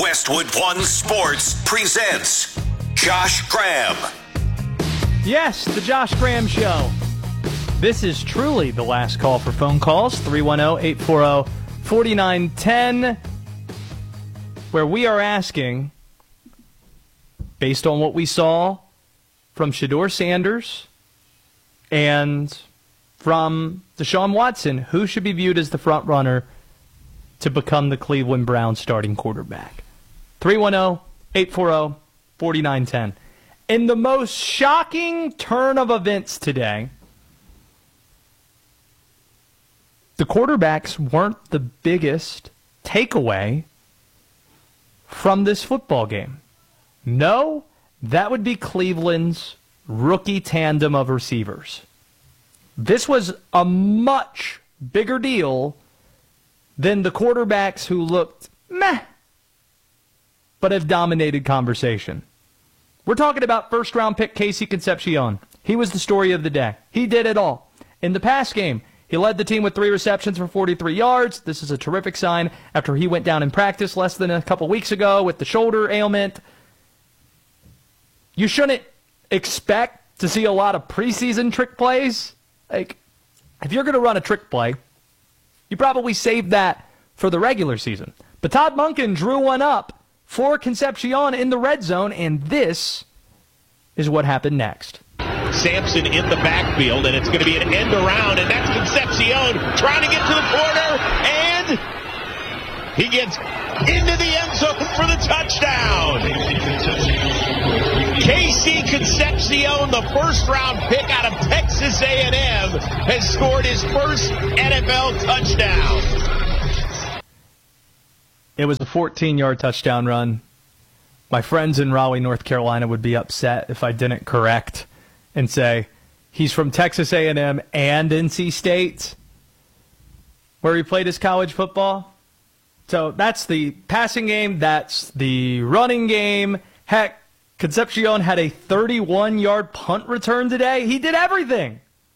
Westwood One Sports presents Josh Graham. Yes, the Josh Graham Show. This is truly the last call for phone calls, 310-840-4910, where we are asking, based on what we saw from Shedeur Sanders and from Deshaun Watson, who should be viewed as the front runner to become the Cleveland Browns starting quarterback. 310-840-4910. In the most shocking turn of events today, the quarterbacks weren't the biggest takeaway from this football game. No, that would be Cleveland's rookie tandem of receivers. This was a much bigger deal than the quarterbacks who looked meh, but have dominated conversation. We're talking about first-round pick Casey Concepcion. He was the story of the day. He did it all. In the pass game, he led the team with 3 receptions for 43 yards. This is a terrific sign after he went down in practice less than a couple weeks ago with the shoulder ailment. You shouldn't expect to see a lot of preseason trick plays. Like, if you're going to run a trick play, you probably saved that for the regular season. But Todd Monken drew one up for Concepcion in the red zone, and this is what happened next. Sampson in the backfield, and it's going to be an end around, and that's Concepcion trying to get to the corner, and he gets into the end zone for the touchdown. Casey Concepcion, the first-round pick out of Texas A&M, has scored his first NFL touchdown. It was a 14-yard touchdown run. My friends in Raleigh, North Carolina would be upset if I didn't correct and say he's from Texas A&M and NC State, where he played his college football. So that's the passing game. That's the running game. Heck, Concepcion had a 31-yard punt return today. He did everything.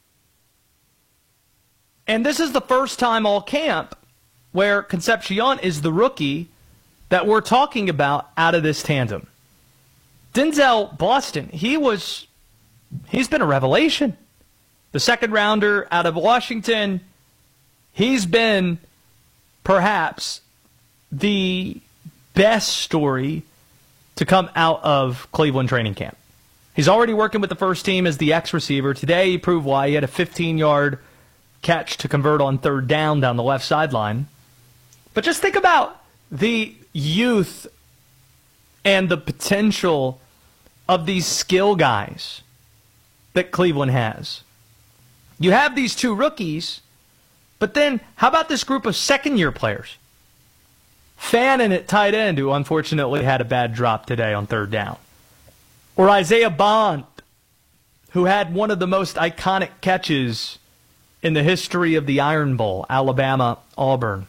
And this is the first time all camp where Concepcion is the rookie that we're talking about out of this tandem. Denzel Boston, he's been a revelation. The second rounder out of Washington, he's been perhaps the best story to come out of Cleveland training camp. He's already working with the first team as the X receiver. Today he proved why. He had a 15-yard catch to convert on third down the left sideline. But just think about the youth and the potential of these skill guys that Cleveland has. You have these two rookies, but then how about this group of second-year players? Fannin at tight end, who unfortunately had a bad drop today on third down. Or Isaiah Bond, who had one of the most iconic catches in the history of the Iron Bowl, Alabama-Auburn.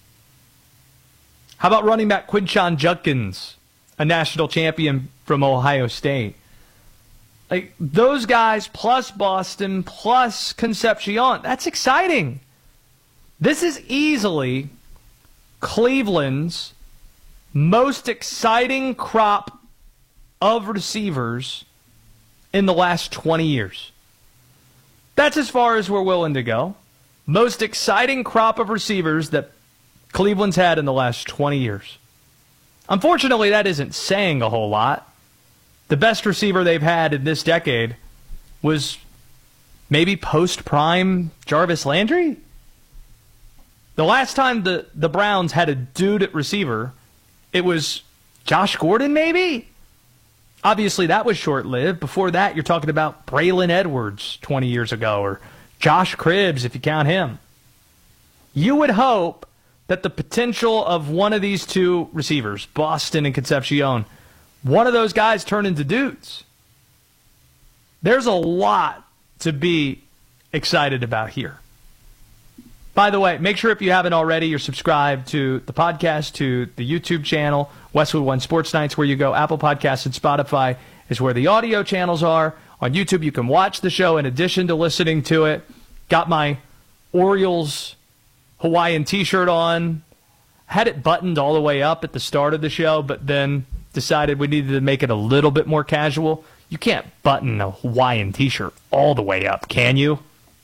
How about running back Quinshon Judkins, a national champion from Ohio State? Like, those guys plus Boston plus Concepcion, that's exciting. This is easily Cleveland's most exciting crop of receivers in the last 20 years. That's as far as we're willing to go. Most exciting crop of receivers that Cleveland's had in the last 20 years. Unfortunately, that isn't saying a whole lot. The best receiver they've had in this decade was maybe post-prime Jarvis Landry. The last time the Browns had a dude at receiver, it was Josh Gordon maybe? Obviously, that was short-lived. Before that, you're talking about Braylon Edwards 20 years ago, or Josh Cribbs, if you count him. You would hope that the potential of one of these two receivers, Boston and Concepcion, one of those guys turn into dudes. There's a lot to be excited about here. By the way, make sure if you haven't already, you're subscribed to the podcast, to the YouTube channel, Westwood One Sports Nights, where you go. Apple Podcasts and Spotify is where the audio channels are. On YouTube, you can watch the show in addition to listening to it. Got my Orioles Hawaiian t-shirt on. had it buttoned all the way up at the start of the show, but then decided we needed to make it a little bit more casual. You can't button a Hawaiian t-shirt all the way up, can you?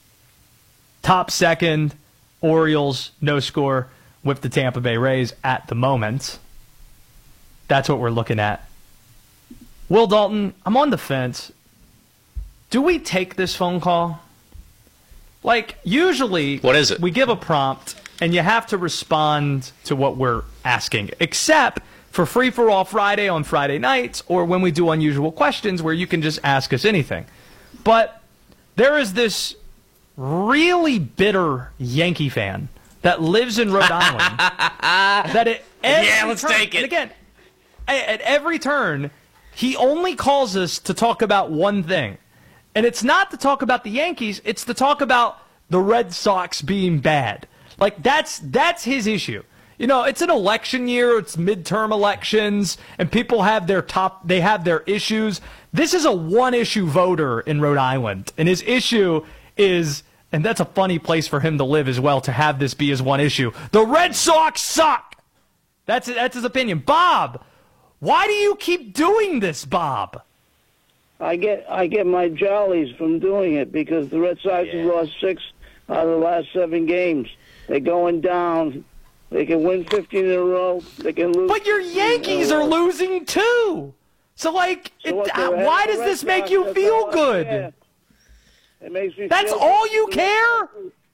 Top second, Orioles, no score with the Tampa Bay Rays at the moment. That's what we're looking at. Will Dalton, I'm on the fence. Do we take this phone call? Like, usually, what is it? We give a prompt, and you have to respond to what we're asking, except for Free for All Friday on Friday nights, or when we do Unusual Questions, where you can just ask us anything. But there is this really bitter Yankee fan that lives in Rhode Island that at every let's turn, take it. And again, at every turn, he only calls us to talk about one thing. And it's not to talk about the Yankees, it's to talk about the Red Sox being bad. Like, that's his issue. You know, it's an election year, it's midterm elections, and people have their issues. This is a one-issue voter in Rhode Island, and his issue is, and that's a funny place for him to live as well, to have this be his one issue. The Red Sox suck! That's his opinion. Bob, why do you keep doing this, Bob? I get my jollies from doing it because the Red Sox have lost 6 out of the last 7 games. They're going down. They can win 15 in a row. They can lose. But your Yankees are losing too. So, like, why does this make you feel good? It makes me. That's all you care?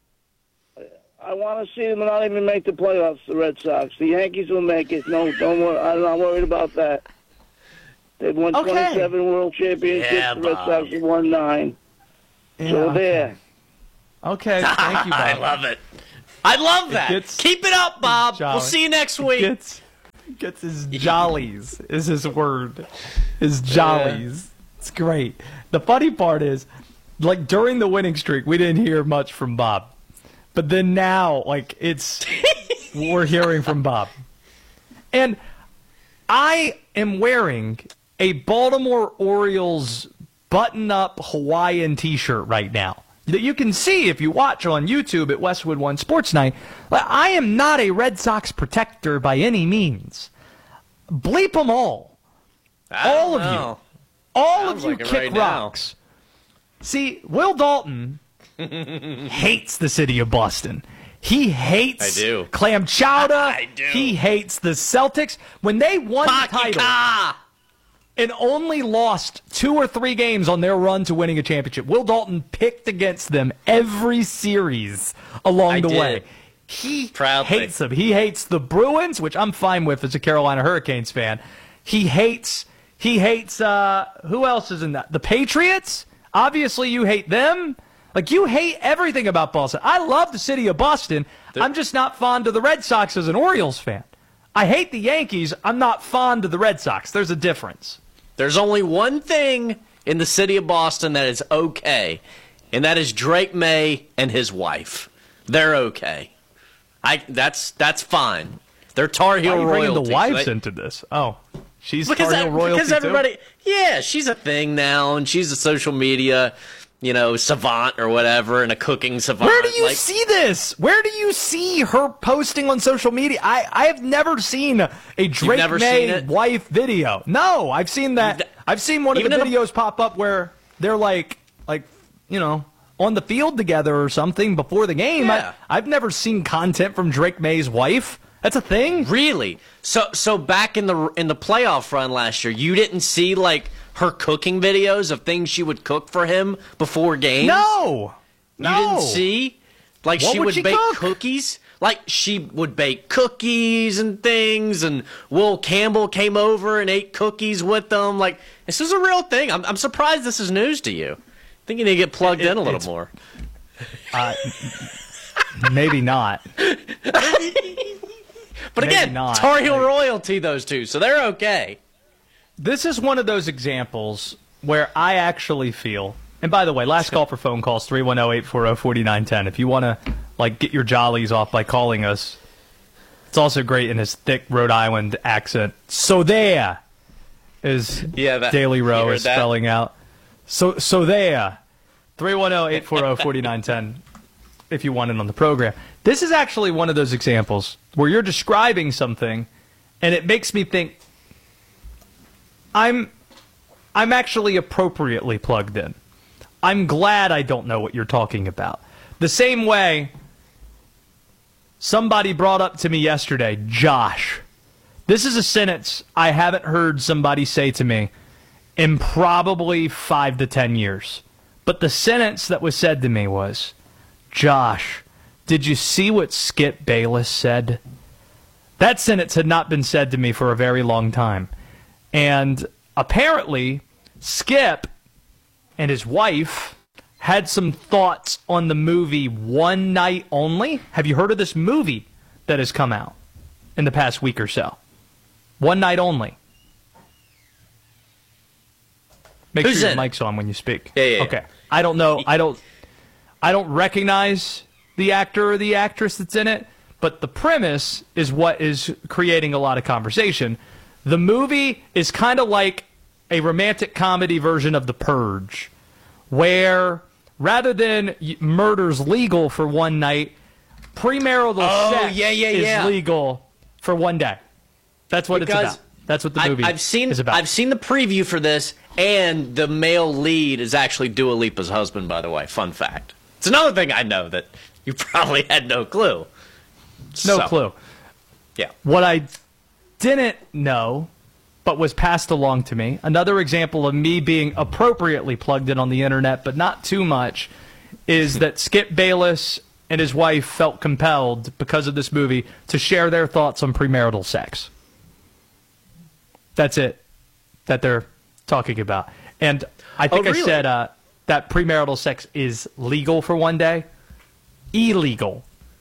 I want to see them not even make the playoffs. The Red Sox. The Yankees will make it. No, don't worry. I'm not worried about that. They've won 27 World Championships. Yeah, the Red Sox have won 9. Yeah, so there. Okay, thank you, Bob. I love it. I love that. Keep it up, Bob. We'll see you next week. Gets his jollies is his word. His jollies. It's great. The funny part is, like, during the winning streak, we didn't hear much from Bob. But then now, like, we're hearing from Bob. And I am wearing a Baltimore Orioles button-up Hawaiian t-shirt right now that you can see if you watch on YouTube at Westwood One Sports Night. I am not a Red Sox protector by any means. Bleep them all. All of you. All of you kick rocks. See, Will Dalton hates the city of Boston. He hates clam chowder. I do. He hates the Celtics. When they won the title and only lost 2 or 3 games on their run to winning a championship, Will Dalton picked against them every series along the way. He hates them. He hates the Bruins, which I'm fine with as a Carolina Hurricanes fan. He hates who else is in that? The Patriots? Obviously you hate them. Like, you hate everything about Boston. I love the city of Boston. I'm just not fond of the Red Sox as an Orioles fan. I hate the Yankees. I'm not fond of the Red Sox. There's a difference. There's only one thing in the city of Boston that is okay, and that is Drake May and his wife. They're okay. That's fine. They're Tar Heel royalty. Why are you bringing the wives into this? Oh, she's Tar Heel royalty because everybody, too? Yeah, she's a thing now, and she's a social media, savant or whatever, and a cooking savant. Where do you see this? Where do you see her posting on social media? I have never seen a Drake May wife video. No, I've seen that. I've seen one of the videos pop up where they're like on the field together or something before the game. Yeah. I've never seen content from Drake May's wife. That's a thing? Really? So back in the playoff run last year, you didn't see like her cooking videos of things she would cook for him before games? No. You didn't see? Like, what she would bake cook? cookies? Like, she would bake cookies and things, and Will Campbell came over and ate cookies with them. Like, this is a real thing. I'm surprised this is news to you. I think you need to get plugged in a little more. Maybe not. But again, Tar Heel royalty, those two, so they're okay. This is one of those examples where I actually feel, and by the way, last call for phone calls, 310-840-4910. If you want to get your jollies off by calling us, it's also great in his thick Rhode Island accent. So there is Daily Row is spelling out. So there. 310-840-4910. if you want it on the program. This is actually one of those examples where you're describing something, and it makes me think I'm actually appropriately plugged in. I'm glad I don't know what you're talking about. The same way somebody brought up to me yesterday, Josh. This is a sentence I haven't heard somebody say to me in probably 5 to 10 years. But the sentence that was said to me was, Josh, did you see what Skip Bayless said? That sentence had not been said to me for a very long time. And apparently, Skip and his wife had some thoughts on the movie One Night Only. Have you heard of this movie that has come out in the past week or so? One Night Only. Make Who's sure your in? mic's on when you speak. Yeah. Okay. I don't know. I don't recognize the actor or the actress that's in it, but the premise is what is creating a lot of conversation. The movie is kind of like a romantic comedy version of The Purge, where rather than murder's legal for one night, premarital sex is legal for one day. That's what it's about. That's what the movie is about. I've seen the preview for this, and the male lead is actually Dua Lipa's husband, by the way. Fun fact. It's another thing I know that you probably had no clue. No clue. Yeah. What I didn't know, but was passed along to me, another example of me being appropriately plugged in on the internet, but not too much, is that Skip Bayless and his wife felt compelled, because of this movie, to share their thoughts on premarital sex. That's it that they're talking about. And I think really? I said that premarital sex is legal for one day. Illegal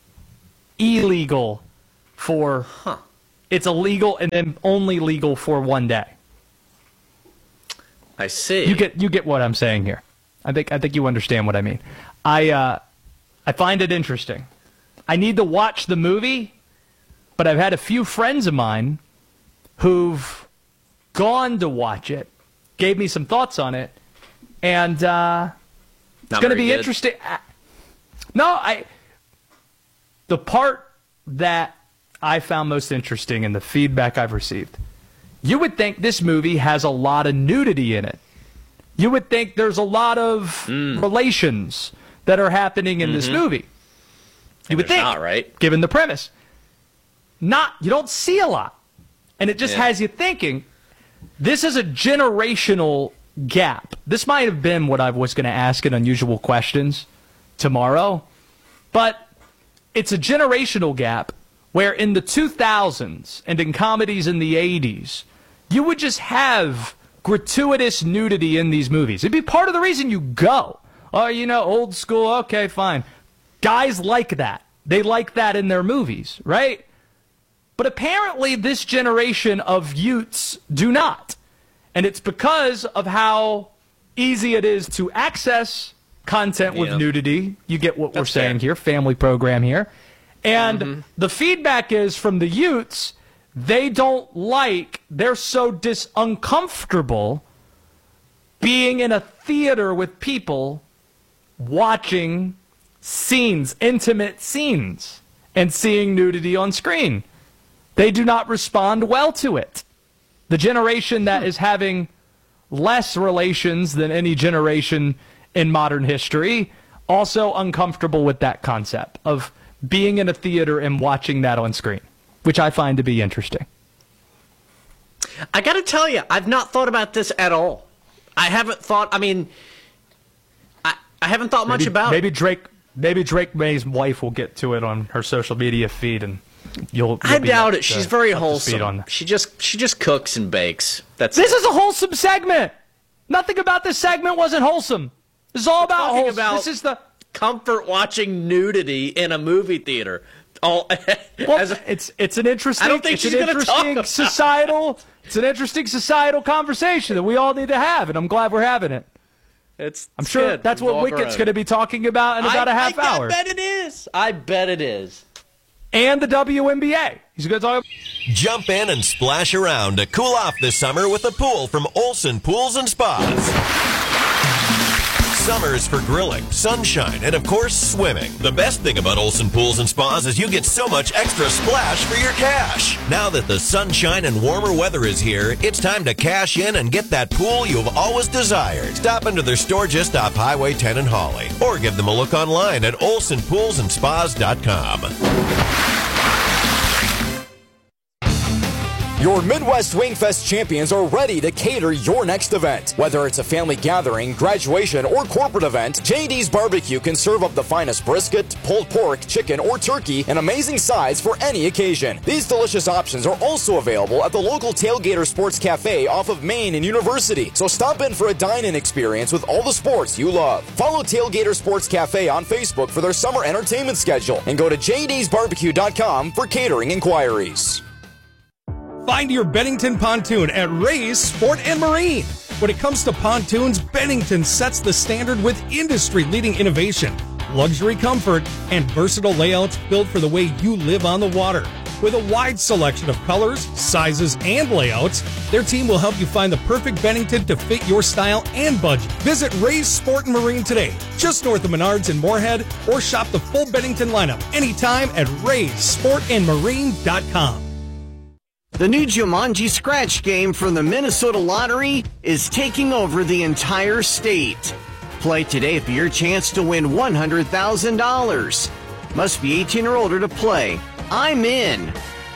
for... It's illegal and then only legal for one day. I see. You get what I'm saying here. I think you understand what I mean. I find it interesting. I need to watch the movie, but I've had a few friends of mine who've gone to watch it, gave me some thoughts on it, and it's going to be interesting. The part that I found most interesting in the feedback I've received, you would think this movie has a lot of nudity in it. You would think there's a lot of relations that are happening in this movie. You would think, not, right? Given the premise. You don't see a lot. And it just has you thinking, this is a generational gap. This might have been what I was going to ask in Unusual Questions tomorrow, but it's a generational gap where in the 2000s and in comedies in the 80s, you would just have gratuitous nudity in these movies. It'd be part of the reason you go. Oh, old school, okay, fine. Guys like that. They like that in their movies, right? But apparently this generation of youths do not. And it's because of how easy it is to access content with nudity. You get what we're saying here, family program here. And the feedback is from the youths, they're so uncomfortable being in a theater with people watching scenes, intimate scenes, and seeing nudity on screen. They do not respond well to it. The generation that is having less relations than any generation in modern history, also uncomfortable with that concept of being in a theater and watching that on screen, which I find to be interesting. I got to tell you, I've not thought about this at all. I haven't thought, I haven't thought much about it. Maybe Drake May's wife will get to it on her social media feed, and you'll I doubt it. She's very wholesome. She just cooks and bakes. This is a wholesome segment. Nothing about this segment wasn't wholesome. This is all about wholesome. This is the comfort watching nudity in a movie theater. It's an interesting. I don't think she's going to talk about societal. It's an interesting societal conversation that we all need to have, and I'm glad we're having it. I'm sure that's what Wicket's going to be talking about in about a half hour. I bet it is. I bet it is. And the WNBA. He's going to talk. Jump in and splash around to cool off this summer with a pool from Olsen Pools and Spas. Summer's for grilling, sunshine, and of course, swimming. The best thing about Olsen Pools and Spas is you get so much extra splash for your cash. Now that the sunshine and warmer weather is here, it's time to cash in and get that pool you've always desired. Stop into their store just off Highway 10 in Hawley, or give them a look online at olsenpoolsandspas.com. Your Midwest Wingfest champions are ready to cater your next event. Whether it's a family gathering, graduation, or corporate event, JD's Barbecue can serve up the finest brisket, pulled pork, chicken, or turkey in amazing size for any occasion. These delicious options are also available at the local Tailgater Sports Cafe off of Main and University. So stop in for a dine-in experience with all the sports you love. Follow Tailgater Sports Cafe on Facebook for their summer entertainment schedule and go to jdsbarbecue.com for catering inquiries. Find your Bennington pontoon at Ray's Sport and Marine. When it comes to pontoons, Bennington sets the standard with industry-leading innovation, luxury comfort, and versatile layouts built for the way you live on the water. With a wide selection of colors, sizes, and layouts, their team will help you find the perfect Bennington to fit your style and budget. Visit Ray's Sport and Marine today, just north of Menards in Moorhead, or shop the full Bennington lineup anytime at raysportandmarine.com. The new Jumanji Scratch game from the Minnesota Lottery is taking over the entire state. Play today for your chance to win $100,000. Must be 18 or older to play. I'm in.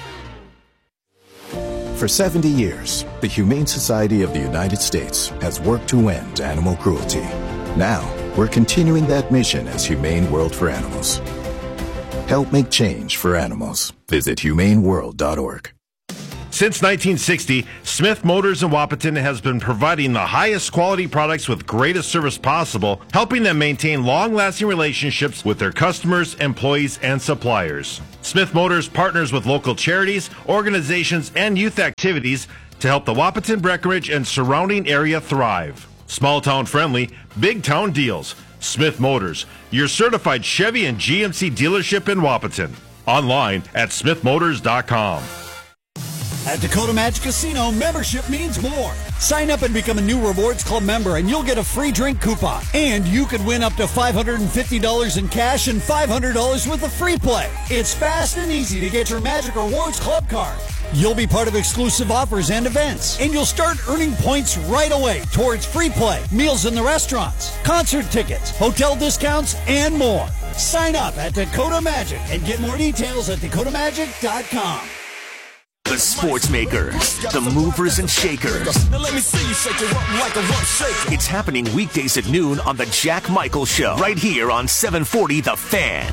For 70 years, the Humane Society of the United States has worked to end animal cruelty. Now, we're continuing that mission as Humane World for Animals. Help make change for animals. Visit humaneworld.org. Since 1960, Smith Motors in Wahpeton has been providing the highest quality products with greatest service possible, helping them maintain long-lasting relationships with their customers, employees, and suppliers. Smith Motors partners with local charities, organizations, and youth activities to help the Wahpeton, Breckenridge, and surrounding area thrive. Small-town friendly, big-town deals. Smith Motors, your certified Chevy and GMC dealership in Wahpeton. Online at smithmotors.com. At Dakota Magic Casino, membership means more. Sign up and become a new Rewards Club member, and you'll get a free drink coupon. And you could win up to $550 in cash and $500 worth of free play. It's fast and easy to get your Magic Rewards Club card. You'll be part of exclusive offers and events, and you'll start earning points right away towards free play, meals in the restaurants, concert tickets, hotel discounts, and more. Sign up at Dakota Magic and get more details at dakotamagic.com. The sports makers, the movers and shakers. Now let me see you shake it up like a rump shaker. It's happening weekdays at noon on the Jack Michaels Show, right here on 740 The Fan.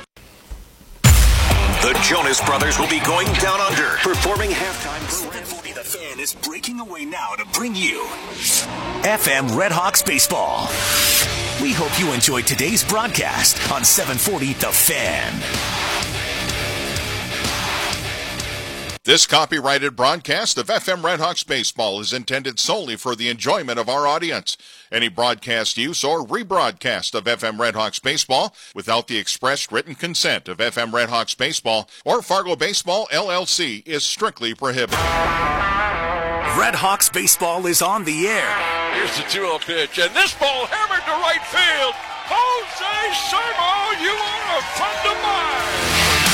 The Jonas Brothers will be going down under, performing halftime. 740 The Fan is breaking away now to bring you FM Redhawks baseball. We hope you enjoyed today's broadcast on 740 The Fan. This copyrighted broadcast of FM Redhawks baseball is intended solely for the enjoyment of our audience. Any broadcast use or rebroadcast of FM Redhawks baseball without the expressed written consent of FM Redhawks baseball or Fargo Baseball LLC is strictly prohibited. Redhawks baseball is on the air. Here's the 2-0 pitch, and this ball hammered to right field. Jose Sermo, you are a friend of mine.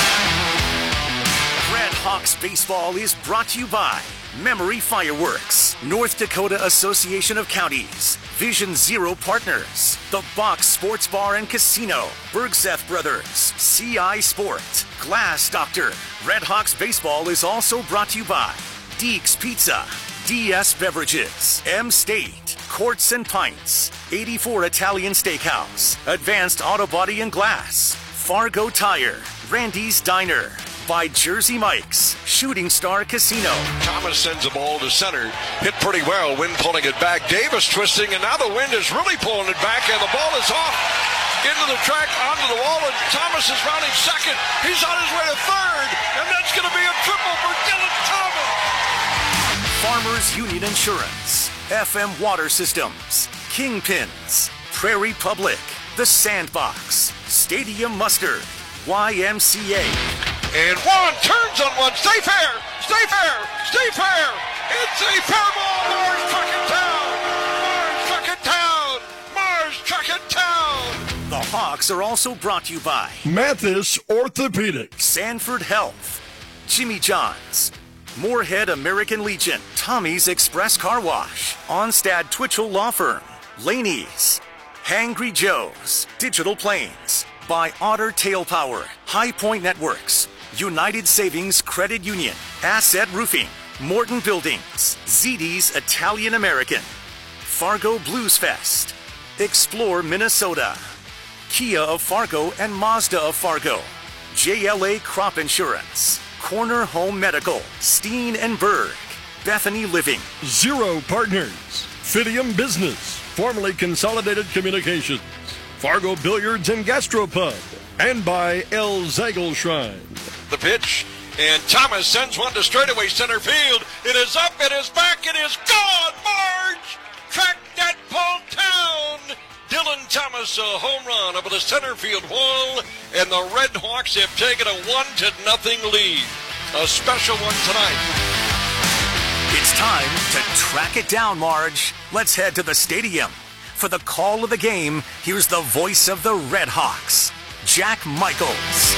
Redhawks baseball is brought to you by Memory Fireworks, North Dakota Association of Counties, Vision Zero Partners, The Box Sports Bar and Casino, Bergseth Brothers, CI Sport, Glass Doctor. Redhawks baseball is also brought to you by Deeks Pizza, DS Beverages, M State, Courts and Pints, 84 Italian Steakhouse, Advanced Auto Body and Glass, Fargo Tire, Randy's Diner, by Jersey Mike's, Shooting Star Casino. Thomas sends the ball to center. Hit pretty well. Wind pulling it back. Davis twisting, and now the wind is really pulling it back, and the ball is off into the track, onto the wall, and Thomas is rounding second. He's on his way to third, and that's going to be a triple for Dylan Thomas. Farmers Union Insurance, FM Water Systems, Kingpins, Prairie Public, The Sandbox, Stadium Mustard, YMCA. And one turns on one. Stay fair. Stay fair. Stay fair. It's a fair ball. Mars trucking down. Mars trucking down. Mars trucking Hawks are also brought to you by Mathis Orthopedics, Sanford Health, Jimmy John's, Moorhead American Legion, Tommy's Express Car Wash, Onstad Twitchell Law Firm, Laney's, Hangry Joe's, Digital Planes, by Otter Tail Power, High Point Networks, United Savings Credit Union, Asset Roofing, Morton Buildings, ZD's Italian American, Fargo Blues Fest, Explore Minnesota, Kia of Fargo and Mazda of Fargo, JLA Crop Insurance, Corner Home Medical, Steen and Berg, Bethany Living, Zero Partners, Fidium Business, formerly Consolidated Communications, Fargo Billiards and Gastropub, and by El Zagel Shrine. The pitch, and Thomas sends one to straightaway center field. It is up, it is back, it is gone. Marge, track that ball down. Dylan Thomas, a home run over the center field wall, and the Red Hawks have taken a 1-0 lead. A special one tonight. It's time to track it down, Marge. Let's head to the stadium. For the call of the game, here's the voice of the Red Hawks, Jack Michaels.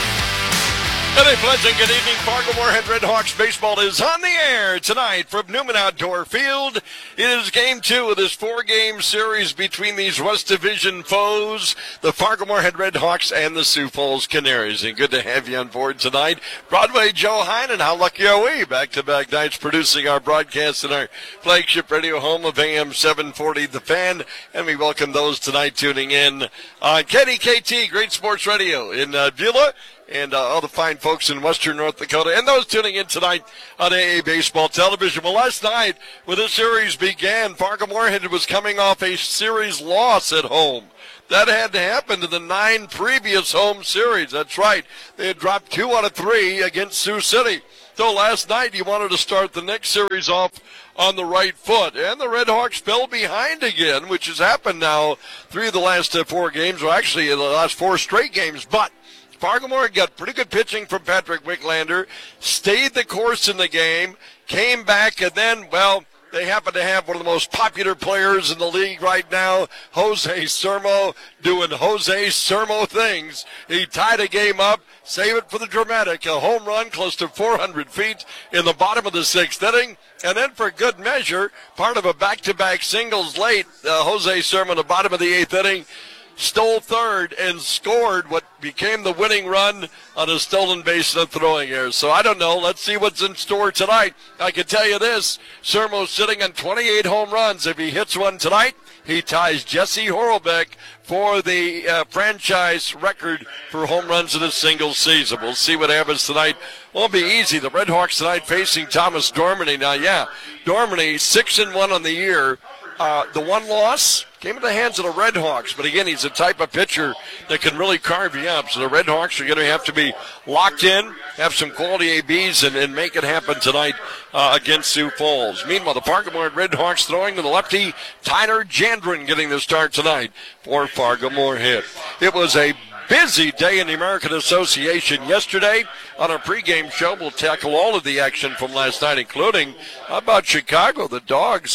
And a pleasant good evening. Fargo Moorhead Red Hawks baseball is on the air tonight from Newman Outdoor Field. It is game 2 of this 4-game series between these West Division foes, the Fargo Moorhead Red Hawks and the Sioux Falls Canaries. And good to have you on board tonight. Broadway Joe Heinen, how lucky are we? Back-to-back nights producing our broadcast in our flagship radio home of AM 740 The Fan. And we welcome those tonight tuning in on KDKT, Great Sports Radio in Beulah. And all the fine folks in western North Dakota, and those tuning in tonight on AA Baseball Television. Well, last night, when this series began, Fargo Moorhead was coming off a series loss at home. That had to happen to the 9 previous home series. That's right. They had dropped 2 out of 3 against Sioux City. So last night, you wanted to start the next series off on the right foot. And the Red Hawks fell behind again, which has happened now 3 of the last 4 games, or actually in the last 4 straight games. But Fargo Moorhead got pretty good pitching from Patrick Wicklander, stayed the course in the game, came back, and then, well, they happen to have one of the most popular players in the league right now, Jose Sermo, doing Jose Sermo things. He tied a game up, save it for the dramatic, a home run close to 400 feet in the bottom of the 6th inning. And then for good measure, part of a back-to-back singles late, Jose Sermo in the bottom of the 8th inning, stole third and scored what became the winning run on a stolen base and a throwing error. So I don't know. Let's see what's in store tonight. I can tell you this. Sermo's sitting on 28 home runs. If he hits one tonight, he ties Jesse Horlbeck for the franchise record for home runs in a single season. We'll see what happens tonight. Won't be easy. The Red Hawks tonight facing Thomas Dorminey. Now, yeah, Dorminey 6-1 on the year. The one loss came in the hands of the Red Hawks, but again, he's the type of pitcher that can really carve you up. So the Red Hawks are going to have to be locked in, have some quality ABs, and make it happen tonight against Sioux Falls. Meanwhile, the Fargo Moorhead Red Hawks throwing to the lefty, Tyler Jandren getting the start tonight for Fargo Moorhead. It was a busy day in the American Association yesterday. On our pregame show, we'll tackle all of the action from last night, including how about Chicago. The Dogs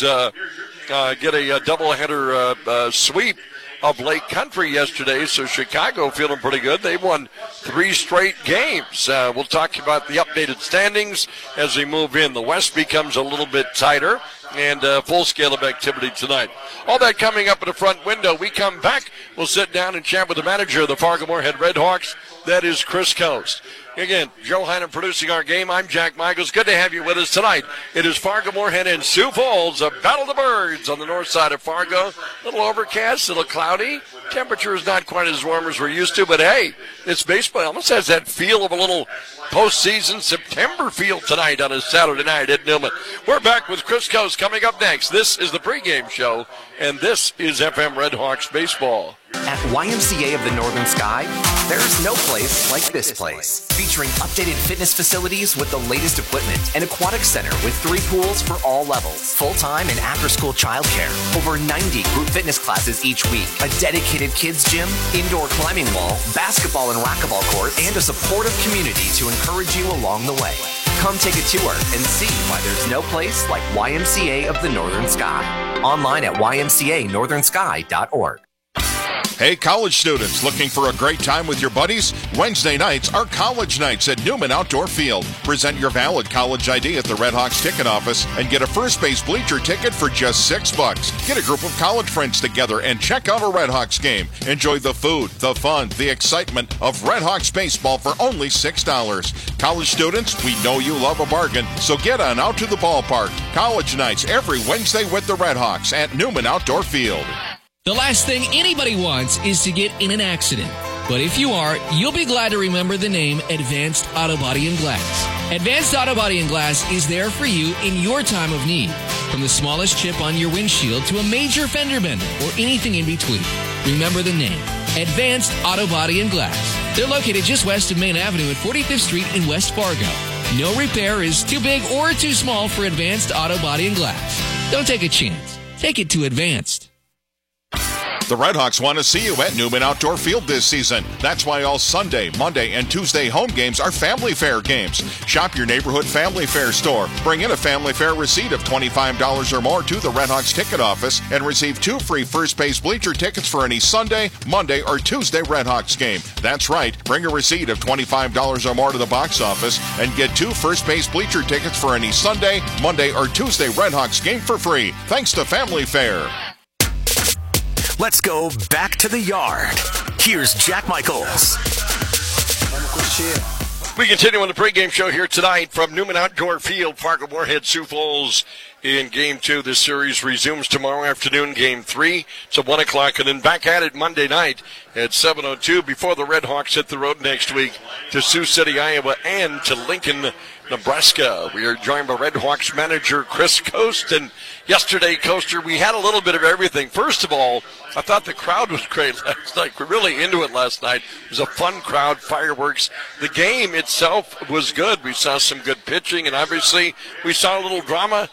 get a doubleheader sweep of Lake Country yesterday, so Chicago feeling pretty good. They won 3 straight games. We'll talk about the updated standings as we move in. The West becomes a little bit tighter, and full scale of activity tonight. All that coming up in the front window. We come back, we'll sit down and chat with the manager of the Fargo Moorhead Red Hawks. That is Chris Coast. Again, Joe Heinen producing our game. I'm Jack Michaels. Good to have you with us tonight. It is Fargo Moorhead and Sioux Falls, a battle of the birds on the north side of Fargo. A little overcast, a little cloudy. Temperature is not quite as warm as we're used to, but hey, it's baseball. It almost has that feel of a little postseason September feel tonight on a Saturday night at Newman. We're back with Chris Coast coming up next. This is the pregame show, and this is FM Red Hawks baseball. At YMCA of the Northern Sky, there's no place like this place. Featuring updated fitness facilities with the latest equipment, an aquatic center with 3 pools for all levels, full-time and after-school childcare, over 90 group fitness classes each week, a dedicated kids gym, indoor climbing wall, basketball and racquetball courts, and a supportive community to encourage you along the way. Come take a tour and see why there's no place like YMCA of the Northern Sky. Online at ymcanorthernsky.org. Hey, college students, looking for a great time with your buddies? Wednesday nights are college nights at Newman Outdoor Field. Present your valid college ID at the Red Hawks ticket office and get a first base bleacher ticket for just $6. Get a group of college friends together and check out a Red Hawks game. Enjoy the food, the fun, the excitement of Red Hawks baseball for only $6. College students, we know you love a bargain, so get on out to the ballpark. College nights every Wednesday with the Red Hawks at Newman Outdoor Field. The last thing anybody wants is to get in an accident. But if you are, you'll be glad to remember the name Advanced Auto Body and Glass. Advanced Auto Body and Glass is there for you in your time of need. From the smallest chip on your windshield to a major fender bender or anything in between. Remember the name, Advanced Auto Body and Glass. They're located just west of Main Avenue at 45th Street in West Fargo. No repair is too big or too small for Advanced Auto Body and Glass. Don't take a chance. Take it to Advanced. The Red Hawks want to see you at Newman Outdoor Field this season. That's why all Sunday, Monday, and Tuesday home games are Family Fair games. Shop your neighborhood Family Fair store. Bring in a Family Fair receipt of $25 or more to the Red Hawks ticket office and receive 2 free first base bleacher tickets for any Sunday, Monday, or Tuesday Red Hawks game. That's right. Bring a receipt of $25 or more to the box office and get 2 first base bleacher tickets for any Sunday, Monday, or Tuesday Red Hawks game for free. Thanks to Family Fair. Let's go back to the yard. Here's Jack Michaels. We continue on the pregame show here tonight from Newman Outdoor Field. Fargo Moorhead Sioux Falls in Game 2. This series resumes tomorrow afternoon, Game 3. It's at 1 o'clock, and then back at it Monday night at 7:02 before the Red Hawks hit the road next week to Sioux City, Iowa, and to Lincoln, Nebraska. We are joined by Red Hawks manager Chris Coast. And yesterday, Coaster, we had a little bit of everything. First of all, I thought the crowd was great last night. We're really into it last night. It was a fun crowd, fireworks. The game itself was good. We saw some good pitching, and obviously we saw a little drama